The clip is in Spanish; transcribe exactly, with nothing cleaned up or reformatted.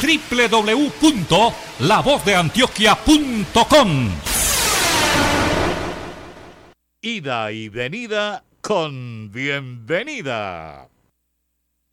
doble u doble u doble u punto la voz de antioquia punto com. Ida y venida con bienvenida.